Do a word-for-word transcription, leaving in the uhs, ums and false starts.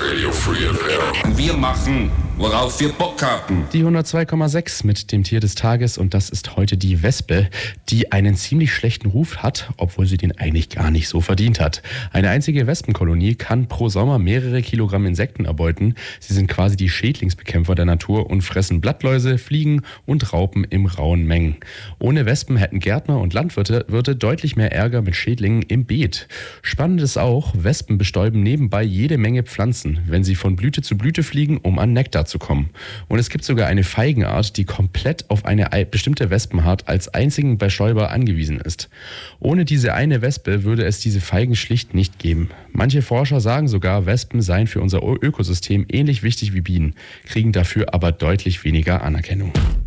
Radio Free F M. Wir machen, worauf wir Bock haben. Die hundertzwei Komma sechs mit dem Tier des Tages und das ist heute die Wespe, die einen ziemlich schlechten Ruf hat, obwohl sie den eigentlich gar nicht so verdient hat. Eine einzige Wespenkolonie kann pro Sommer mehrere Kilogramm Insekten erbeuten. Sie sind quasi die Schädlingsbekämpfer der Natur und fressen Blattläuse, Fliegen und Raupen im rauen Mengen. Ohne Wespen hätten Gärtner und Landwirte Wirte deutlich mehr Ärger mit Schädlingen im Beet. Spannend ist auch, Wespen bestäuben nebenbei jede Menge Pflanzen, wenn sie von Blüte zu Blüte fliegen, um an Nektar zu kommen. Und es gibt sogar eine Feigenart, die komplett auf eine bestimmte Wespenart als einzigen Bestäuber angewiesen ist. Ohne diese eine Wespe würde es diese Feigen schlicht nicht geben. Manche Forscher sagen sogar, Wespen seien für unser Ökosystem ähnlich wichtig wie Bienen, kriegen dafür aber deutlich weniger Anerkennung.